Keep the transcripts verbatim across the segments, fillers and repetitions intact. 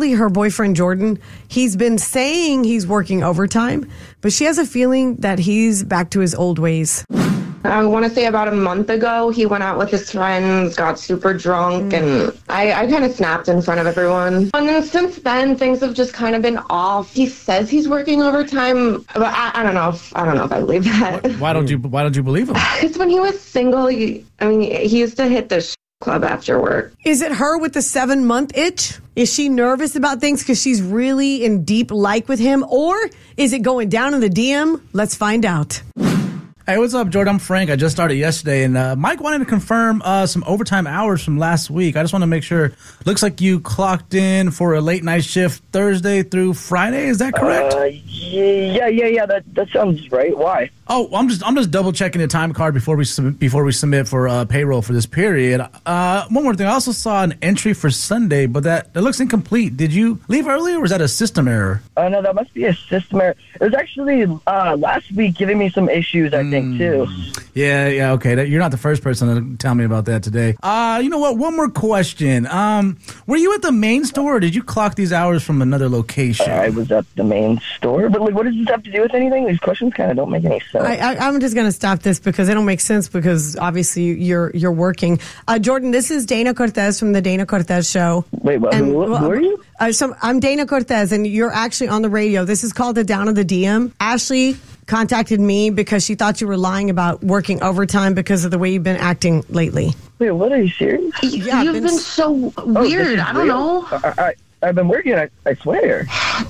lately her boyfriend Jordan, he's been saying he's working overtime, but she has a feeling that he's back to his old ways. I want to say about a month ago, he went out with his friends, got super drunk, and I, I kind of snapped in front of everyone. And then since then, things have just kind of been off. He says he's working overtime, but I, I don't know if I don't know if I believe that. Why don't you Why don't you believe him? Because when he was single, he, I mean, he used to hit the sh- club after work. Is it her with the seven month itch? Is she nervous about things because she's really in deep like with him, or is it going down in the D M? Let's find out. Hey, what's up, Jordan? I'm Frank. I just started yesterday, and uh, Mike wanted to confirm uh, some overtime hours from last week. I just want to make sure. Looks like you clocked in for a late night shift Thursday through Friday. Is that correct? Uh, yeah, yeah, yeah. That that sounds right. Why? Oh, I'm just I'm just double checking the time card before we sub- before we submit for uh, payroll for this period. Uh, one more thing. I also saw an entry for Sunday, but that, that looks incomplete. Did you leave early, or was that a system error? Oh, uh, no, that must be a system error. It was actually uh, last week giving me some issues, I mm. think, too. Yeah, yeah, okay. That, you're not the first person to tell me about that today. Uh, you know what? One more question. Um, were you at the main store, or did you clock these hours from another location? Uh, I was at the main store, but like, what does this have to do with anything? These questions kind of don't make any sense. I, I, I'm just going to stop this because they don't make sense because obviously you're you're working. Uh, Jordan, this is Dana Cortez from the Dana Cortez Show. Wait, what? And, who, who are you? Uh, so I'm Dana Cortez, and you're actually on the radio. This is called the Down of the D M. Ashley contacted me because she thought you were lying about working overtime because of the way you've been acting lately. Wait, what? Are you serious? Yeah, You've been, been so weird. Oh, I don't real? know. I, I, I've been working, I, I swear.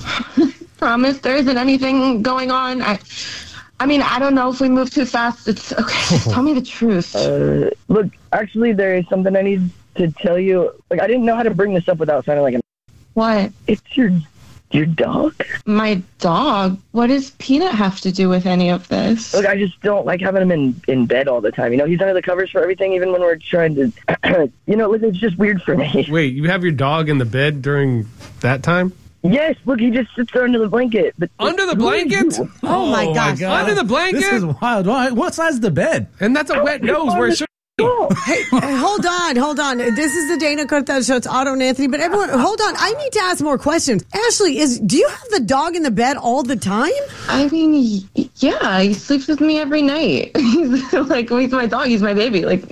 Promise there isn't anything going on. I... I mean, I don't know if we move too fast. It's okay. Just tell me the truth. Uh, look, actually, there is something I need to tell you. Like, I didn't know how to bring this up without sounding like a... What? It's your your dog. My dog? What does Peanut have to do with any of this? Look, I just don't like having him in, in bed all the time. You know, he's under the covers for everything, even when we're trying to... you know, look, it's just weird for me. Wait, you have your dog in the bed during that time? Yes, look, he just sits there under the blanket. But under the blanket? Oh, oh my gosh. God. Under the blanket? This is wild. What size is the bed? And that's a wet nose where it should be. Hey, hold on, hold on. This is the Dana Cortez Show. It's Otto and Anthony. But everyone, hold on. I need to ask more questions. Ashley, is do you have the dog in the bed all the time? I mean, yeah, he sleeps with me every night. He's like, he's my dog. He's my baby. Like,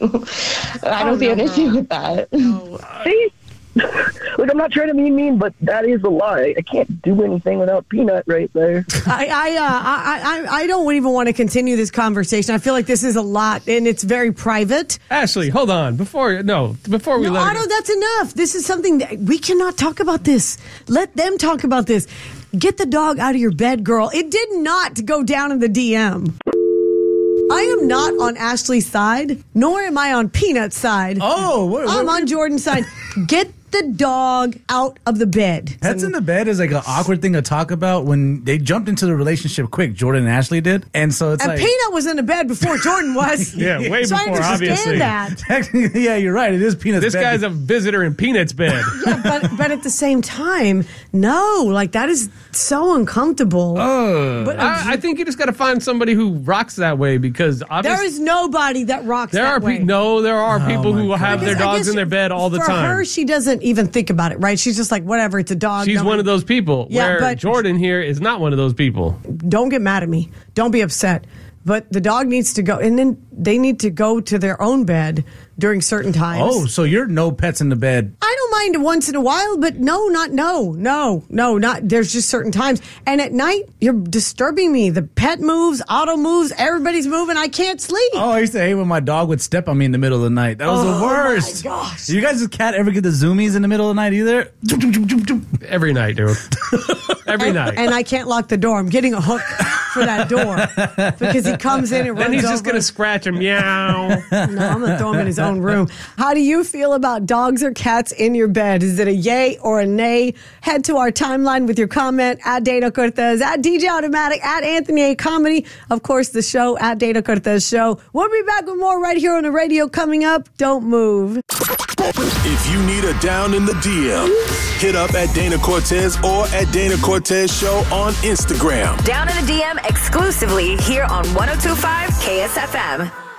I don't oh, see no, an no. issue with that. No. See? Look, I'm not trying to be mean, but that is a lie. I can't do anything without Peanut right there. I I, uh, I I I don't even want to continue this conversation. I feel like this is a lot, and it's very private. Ashley, hold on. Before no, before we no, let Otto, that's enough. This is something that we cannot talk about. This. Let them talk about this. Get the dog out of your bed, girl. It did not go down in the D M. I am not on Ashley's side, nor am I on Peanut's side. Oh, what, what, I'm on Jordan's side. Get the dog out of the bed. Pets in the bed is like an awkward thing to talk about when they jumped into the relationship quick. Jordan and Ashley did, and so it's and like Peanut was in the bed before Jordan was. yeah, way so before. I obviously, that. Technically, yeah, you're right. It is Peanut's this bed. guy's a visitor in Peanut's bed. yeah, but but at the same time, no, like that is so uncomfortable. Uh, but I, I think you just got to find somebody who rocks that way because obviously there is nobody that rocks. There that are way. Pe- no, there are Oh people who God. have because their dogs in their bed all the for time. For her, she doesn't even think about it. Right? She's just like, whatever, it's a dog. She's Don't one of those people. Yeah, where but Jordan here is not one of those people. Don't get mad at me. Don't be upset. But the dog needs to go, and then they need to go to their own bed during certain times. Oh, so you're no pets in the bed. I don't mind once in a while, but no, not no, no, no, not. There's just certain times. And at night, you're disturbing me. The pet moves, Otto moves, everybody's moving. I can't sleep. Oh, I used to hate when my dog would step on me in the middle of the night. That was oh, the worst. Oh, my gosh. You guys' cat ever get the zoomies in the middle of the night either? Every night, dude. Every and, night. And I can't lock the door. I'm getting a hook for that door because he comes in and runs Then he's over. just going to scratch him. Meow. No, I'm going to throw him in his own room. How do you feel about dogs or cats in your bed? Is it a yay or a nay? Head to our timeline with your comment at Dana Cortez, at D J Automatic, at Anthony A. Comedy. Of course, the show at Dana Cortez Show. We'll be back with more right here on the radio coming up. Don't move. If you need a down in the D M, hit up at Dana Cortez or at Dana Cortez Show on Instagram. Down in the D M exclusively here on one oh two point five K S F M.